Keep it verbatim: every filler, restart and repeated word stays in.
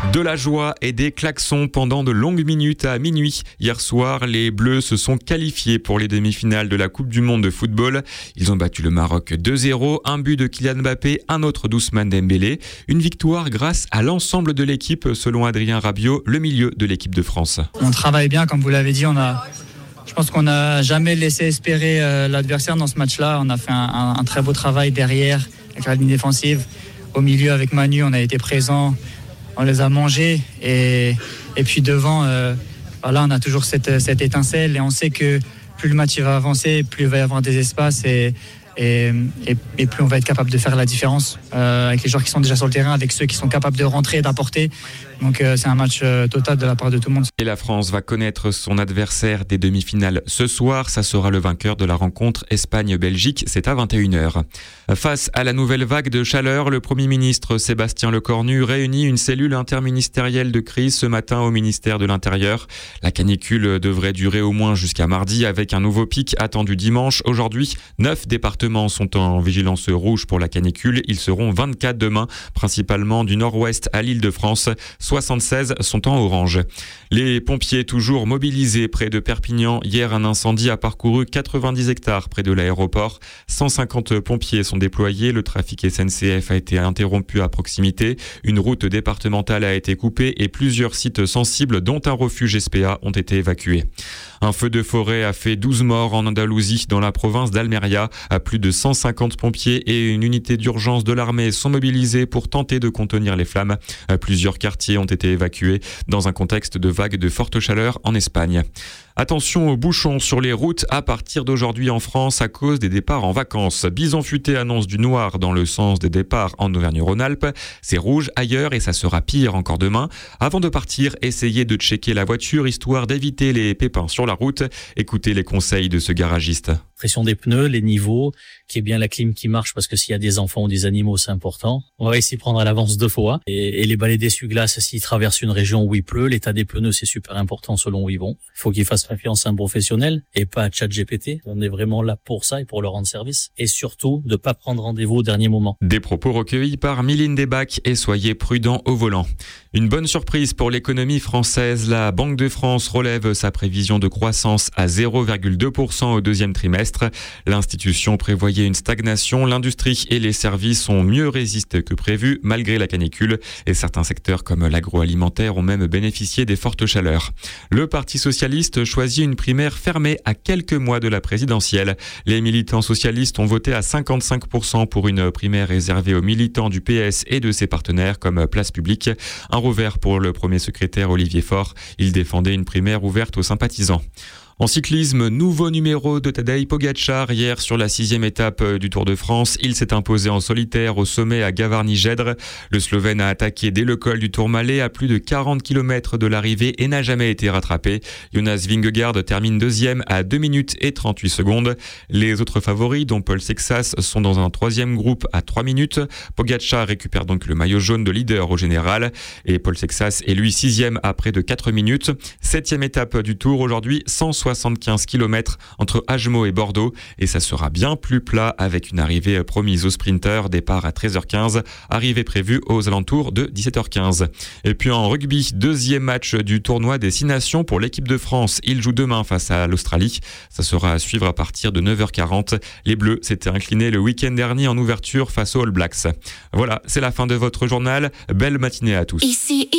De la joie et des klaxons pendant de longues minutes à minuit. Hier soir, les Bleus se sont qualifiés pour les demi-finales de la Coupe du Monde de football. Ils ont battu le Maroc deux zéro, un but de Kylian Mbappé, un autre d'Ousmane Dembélé. Une victoire grâce à l'ensemble de l'équipe, selon Adrien Rabiot, le milieu de l'équipe de France. On travaille bien, comme vous l'avez dit. On a, je pense qu'on n'a jamais laissé espérer euh, l'adversaire dans ce match-là. On a fait un, un, un très beau travail derrière, avec la ligne défensive. Au milieu, avec Manu, on a été présents. On les a mangés et, et puis devant, euh, voilà, on a toujours cette, cette étincelle et on sait que plus le match va avancer, plus il va y avoir des espaces et, et, et, et plus on va être capable de faire la différence euh, avec les joueurs qui sont déjà sur le terrain, avec ceux qui sont capables de rentrer et d'apporter. Donc euh, c'est un match euh, total de la part de tout le monde. Et la France va connaître son adversaire des demi-finales ce soir. Ça sera le vainqueur de la rencontre Espagne-Belgique. C'est à vingt et une heures. Face à la nouvelle vague de chaleur, le Premier ministre Sébastien Lecornu réunit une cellule interministérielle de crise ce matin au ministère de l'Intérieur. La canicule devrait durer au moins jusqu'à mardi avec un nouveau pic attendu dimanche. Aujourd'hui, neuf départements sont en vigilance rouge pour la canicule. Ils seront vingt-quatre demain, principalement du nord-ouest à l'Île-de-France. soixante-seize sont en orange. Les pompiers toujours mobilisés près de Perpignan. Hier, un incendie a parcouru quatre-vingt-dix hectares près de l'aéroport. cent cinquante pompiers sont déployés. Le trafic S N C F a été interrompu à proximité. Une route départementale a été coupée et plusieurs sites sensibles, dont un refuge S P A, ont été évacués. Un feu de forêt a fait douze morts en Andalousie, dans la province d'Almeria. Plus de cent cinquante pompiers et une unité d'urgence de l'armée sont mobilisés pour tenter de contenir les flammes. Plusieurs quartiers ont été évacués dans un contexte de vague de forte chaleur en Espagne. Attention aux bouchons sur les routes à partir d'aujourd'hui en France à cause des départs en vacances. Bison Futé annonce du noir dans le sens des départs en Auvergne-Rhône-Alpes. C'est rouge ailleurs et ça sera pire encore demain. Avant de partir, essayez de checker la voiture histoire d'éviter les pépins sur la route. Écoutez les conseils de ce garagiste. Pression des pneus, les niveaux, qu'il y ait bien la clim qui marche parce que s'il y a des enfants ou des animaux, c'est important. On va essayer de prendre à l'avance deux fois. Et, et les balais d'essuie-glace, s'ils traversent une région où il pleut, l'état des pneus, c'est super important selon où ils vont. Il faut qu'ils fassent confiance à un professionnel et pas à ChatGPT. On est vraiment là pour ça et pour leur rendre service. Et surtout, de pas prendre rendez-vous au dernier moment. Des propos recueillis par Mylène Desbacs et soyez prudents au volant. Une bonne surprise pour l'économie française. La Banque de France relève sa prévision de croissance à zéro virgule deux pour cent au deuxième trimestre. L'institution prévoyait une stagnation. L'industrie et les services ont mieux résisté que prévu malgré la canicule et certains secteurs comme l'agroalimentaire ont même bénéficié des fortes chaleurs. Le Parti socialiste choisit une primaire fermée à quelques mois de la présidentielle. Les militants socialistes ont voté à cinquante-cinq pour cent pour une primaire réservée aux militants du P S et de ses partenaires comme Place Publique. Un revers pour le premier secrétaire Olivier Faure. Il défendait une primaire ouverte aux sympathisants. En cyclisme, nouveau numéro de Tadej Pogačar hier sur la sixième étape du Tour de France. Il s'est imposé en solitaire au sommet à Gavarnie-Gèdre. Le Slovène a attaqué dès le col du Tourmalet à plus de quarante kilomètres de l'arrivée et n'a jamais été rattrapé. Jonas Vingegaard termine deuxième à deux minutes et trente-huit secondes. Les autres favoris, dont Paul Sexas, sont dans un troisième groupe à trois minutes. Pogačar récupère donc le maillot jaune de leader au général. Et Paul Sexas est lui sixième à près de quatre minutes. Septième étape du Tour aujourd'hui, cent soixante-quinze kilomètres entre Agemot et Bordeaux et ça sera bien plus plat avec une arrivée promise aux sprinteurs, départ à treize heures quinze, arrivée prévue aux alentours de dix-sept heures quinze. Et puis en rugby, deuxième match du tournoi des six nations pour l'équipe de France. Il joue demain face à l'Australie. Ça sera à suivre à partir de neuf heures quarante. Les Bleus s'étaient inclinés le week-end dernier en ouverture face aux All Blacks. Voilà, c'est la fin de votre journal. Belle matinée à tous. Ici